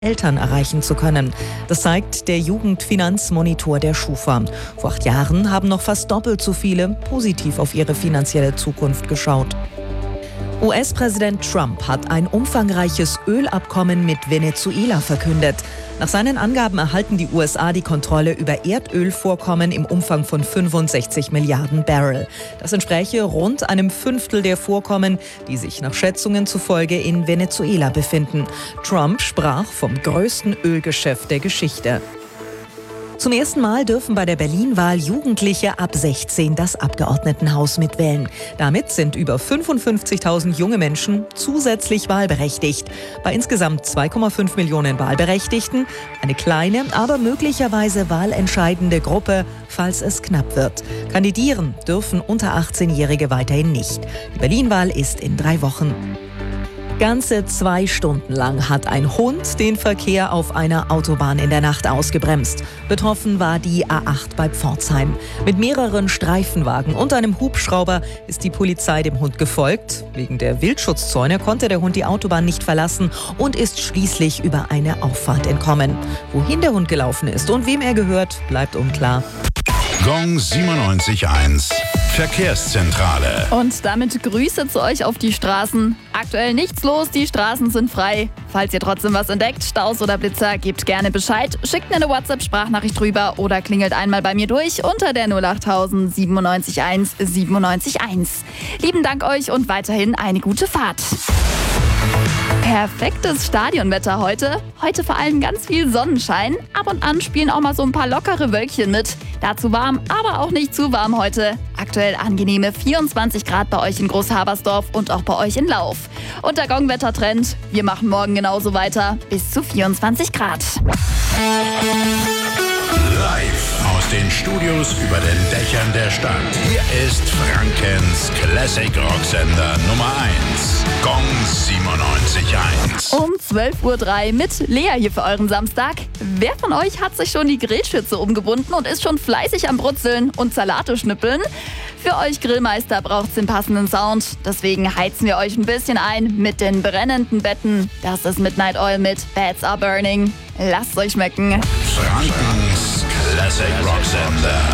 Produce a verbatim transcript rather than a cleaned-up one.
Eltern erreichen zu können. Das zeigt der Jugendfinanzmonitor der Schufa. Vor acht Jahren haben noch fast doppelt so viele positiv auf ihre finanzielle Zukunft geschaut. U S-Präsident Trump hat ein umfangreiches Ölabkommen mit Venezuela verkündet. Nach seinen Angaben erhalten die U S A die Kontrolle über Erdölvorkommen im Umfang von fünfundsechzig Milliarden Barrel. Das entspräche rund einem Fünftel der Vorkommen, die sich nach Schätzungen zufolge in Venezuela befinden. Trump sprach vom größten Ölgeschäft der Geschichte. Zum ersten Mal dürfen bei der Berlin-Wahl Jugendliche ab sechzehn das Abgeordnetenhaus mitwählen. Damit sind über fünfundfünfzigtausend junge Menschen zusätzlich wahlberechtigt. Bei insgesamt zwei Komma fünf Millionen Wahlberechtigten eine kleine, aber möglicherweise wahlentscheidende Gruppe, falls es knapp wird. Kandidieren dürfen unter achtzehnjährige weiterhin nicht. Die Berlin-Wahl ist in drei Wochen. Ganze zwei Stunden lang hat ein Hund den Verkehr auf einer Autobahn in der Nacht ausgebremst. Betroffen war die A acht bei Pforzheim. Mit mehreren Streifenwagen und einem Hubschrauber ist die Polizei dem Hund gefolgt. Wegen der Wildschutzzäune konnte der Hund die Autobahn nicht verlassen und ist schließlich über eine Auffahrt entkommen. Wohin der Hund gelaufen ist und wem er gehört, bleibt unklar. Gong siebenundneunzig Komma eins Verkehrszentrale. Und damit Grüße zu euch auf die Straßen. Aktuell nichts los, die Straßen sind frei. Falls ihr trotzdem was entdeckt, Staus oder Blitzer, gebt gerne Bescheid. Schickt mir eine WhatsApp-Sprachnachricht rüber oder klingelt einmal bei mir durch unter der null achttausend siebenundneunzig eins siebenundneunzig eins. Lieben Dank euch und weiterhin eine gute Fahrt. Perfektes Stadionwetter heute. Heute vor allem ganz viel Sonnenschein. Ab und an spielen auch mal so ein paar lockere Wölkchen mit. Dazu warm, aber auch nicht zu warm heute. Aktuell angenehme vierundzwanzig Grad bei euch in Großhabersdorf und auch bei euch in Lauf. Und der Gong-Wettertrend. Wir machen morgen genauso weiter. Bis zu vierundzwanzig Grad. Live aus den Studios über den Dächern der Stadt. Hier ist Frankens Classic Rocksender Nummer eins. Gong siebenundneunzig Komma eins. Um zwölf Uhr drei mit Lea hier für euren Samstag. Wer von euch hat sich schon die Grillschürze umgebunden und ist schon fleißig am Brutzeln und Salate schnippeln? Für euch Grillmeister braucht's den passenden Sound. Deswegen heizen wir euch ein bisschen ein mit den brennenden Betten. Das ist Midnight Oil mit Beds Are Burning. Lasst euch schmecken. Frankens Classic Rocksender.